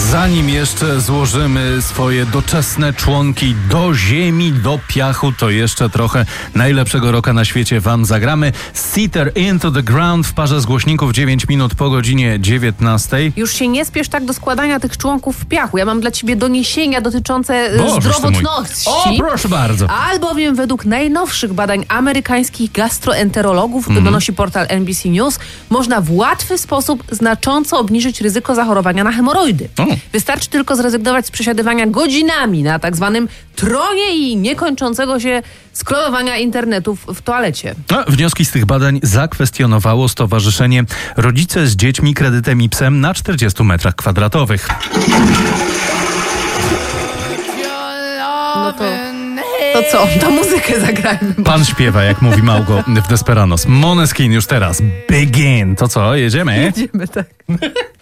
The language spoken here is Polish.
Zanim jeszcze złożymy swoje doczesne członki do ziemi, do piachu, to jeszcze trochę najlepszego rocka na świecie wam zagramy. Seether Into the Ground w parze z głośników 9 minut po godzinie 19. Już się nie spiesz tak do składania tych członków w piachu. Ja mam dla ciebie doniesienia dotyczące zdrowotności. O, proszę bardzo. Albowiem według najnowszych badań amerykańskich gastroenterologów, donosi portal NBC News, można w łatwy sposób znacząco obniżyć ryzyko zachorowania na hemoroidy. Wystarczy tylko zrezygnować z przesiadywania godzinami na tak zwanym tronie i niekończącego się scrollowania internetów w toalecie. Wnioski z tych badań zakwestionowało Stowarzyszenie Rodzice z Dziećmi, Kredytem i Psem na 40 metrach kwadratowych. No to co? To muzykę zagrajmy. Pan śpiewa, jak mówi Małgo w Desperados. Måneskin już teraz. Begin. To co? Jedziemy? Jedziemy, tak.